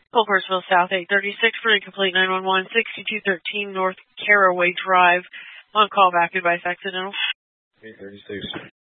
Culpersville South 836 for incomplete 911, 6213 North Caraway Drive. On call back advice accidental. 836.